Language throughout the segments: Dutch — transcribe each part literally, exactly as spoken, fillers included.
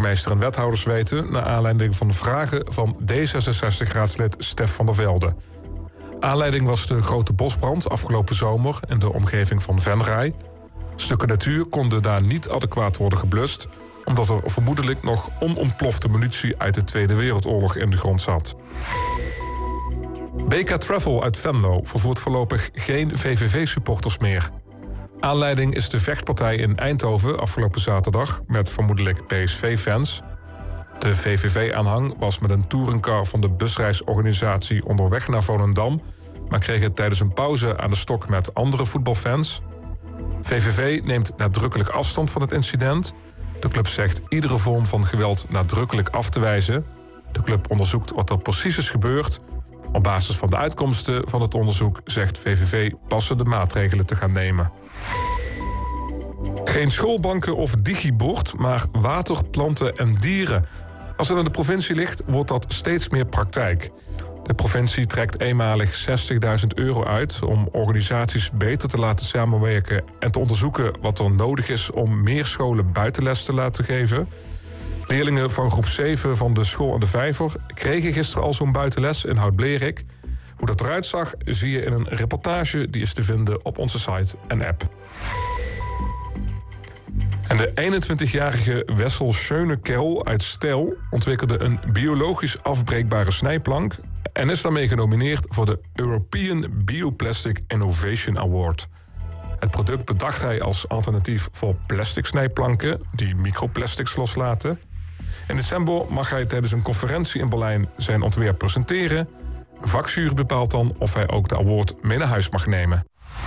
burgemeester en wethouders weten, naar aanleiding van de vragen van D zesenzestig-raadslid Stef van der Velde. Aanleiding was de grote bosbrand afgelopen zomer in de omgeving van Venray. Stukken natuur konden daar niet adequaat worden geblust, omdat er vermoedelijk nog onontplofte munitie uit de Tweede Wereldoorlog in de grond zat. B K Travel uit Venlo vervoert voorlopig geen V V V-supporters meer. Aanleiding is de vechtpartij in Eindhoven afgelopen zaterdag met vermoedelijk P S V-fans. De V V V-aanhang was met een touringcar van de busreisorganisatie onderweg naar Volendam, maar kreeg het tijdens een pauze aan de stok met andere voetbalfans. V V V neemt nadrukkelijk afstand van het incident. De club zegt iedere vorm van geweld nadrukkelijk af te wijzen. De club onderzoekt wat er precies is gebeurd. Op basis van de uitkomsten van het onderzoek zegt V V V passende maatregelen te gaan nemen. Geen schoolbanken of digibord, maar water, planten en dieren. Als het aan de provincie ligt, wordt dat steeds meer praktijk. De provincie trekt eenmalig zestigduizend euro uit om organisaties beter te laten samenwerken en te onderzoeken wat er nodig is om meer scholen buitenles te laten geven. Leerlingen van groep zeven van de school aan de Vijver kregen gisteren al zo'n buitenles in Hout-Blerik. Hoe dat eruit zag, zie je in een reportage die is te vinden op onze site en app. En de eenentwintigjarige Wessel Schönekerl uit Stel ontwikkelde een biologisch afbreekbare snijplank en is daarmee genomineerd voor de European Bioplastic Innovation Award. Het product bedacht hij als alternatief voor plastic snijplanken die microplastics loslaten. In december mag hij tijdens een conferentie in Berlijn zijn ontwerp presenteren. Een vakjury bepaalt dan of hij ook de award mee naar huis mag nemen.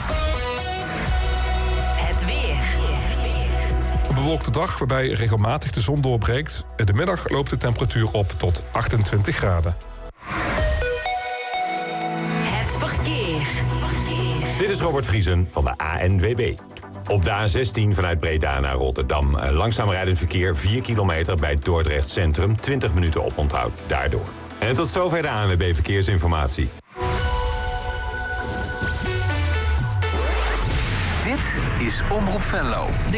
Het weer. Een bewolkte dag waarbij regelmatig de zon doorbreekt. In de middag loopt de temperatuur op tot achtentwintig graden. Het verkeer. Dit is Robert Vriesen van de A N W B. Op de A zestien vanuit Breda naar Rotterdam. Langzaam rijdend verkeer vier kilometer bij Dordrecht Centrum. twintig minuten oponthoud daardoor. En tot zover de A N W B Verkeersinformatie. Dit is Omroep Venlo.